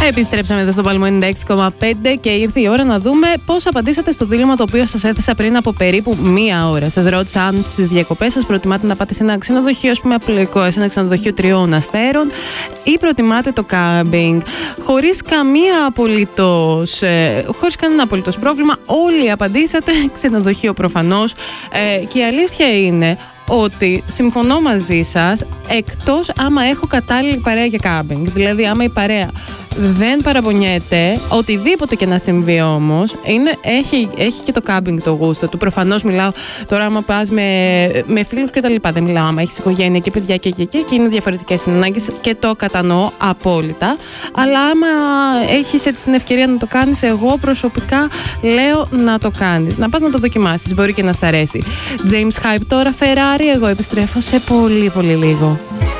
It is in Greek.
Επιστρέψαμε εδώ στο Παλμό 96,5 και ήρθε η ώρα να δούμε πώς απαντήσατε στο δίλημμα το οποίο σας έθεσα πριν από περίπου μία ώρα. Σας ρώτησα αν στις διακοπές σας προτιμάτε να πάτε σε ένα ξενοδοχείο, ας πούμε απλοϊκό, σε ένα ξενοδοχείο 3 αστέρων, ή προτιμάτε το κάμπινγκ. Χωρίς κανένα απολύτως πρόβλημα, όλοι απαντήσατε ξενοδοχείο προφανώς. Και η αλήθεια είναι ότι συμφωνώ μαζί σας, εκτός άμα έχω κατάλληλη παρέα για κάμπινγκ. Δηλαδή, άμα η παρέα δεν παραπονιέται, οτιδήποτε και να συμβεί όμως, έχει και το κάμπινγκ το γούστο του. Προφανώς μιλάω τώρα άμα πας με φίλους και τα λοιπά. Δεν μιλάω άμα έχεις οικογένεια και παιδιά και είναι διαφορετικές συνάγκες και το κατανοώ απόλυτα. Αλλά άμα έχεις έτσι την ευκαιρία να το κάνεις, εγώ προσωπικά λέω να το κάνεις. Να πας να το δοκιμάσεις, μπορεί και να σ' αρέσει. James Hype τώρα, Ferrari, εγώ επιστρέφω σε πολύ πολύ λίγο.